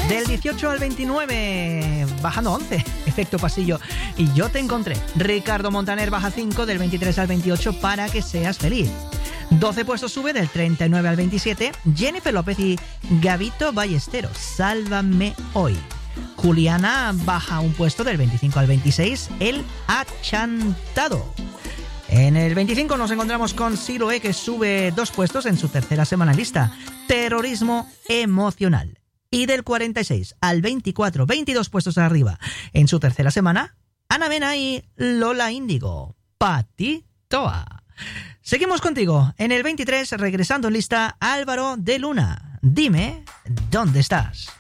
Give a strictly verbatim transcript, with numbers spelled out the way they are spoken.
Del dieciocho al veintinueve, bajando once, Efecto Pasillo y Yo Te Encontré. Ricardo Montaner baja cinco, del veintitrés al veintiocho, Para que seas feliz. doce puestos sube, del treinta y nueve al veintisiete, Jennifer López y Gabito Ballesteros, Sálvame Hoy. Juliana baja un puesto, del veinticinco al veintiséis, El Achantado. En el veinticinco nos encontramos con Siloé, que sube dos puestos en su tercera semana lista, Terrorismo Emocional. Y del cuarenta y seis al veinticuatro, veintidós puestos arriba en su tercera semana, Ana Mena y Lola Índigo, Patitoa. Seguimos contigo. En el veintitrés, regresando en lista, Álvaro de Luna, Dime dónde estás.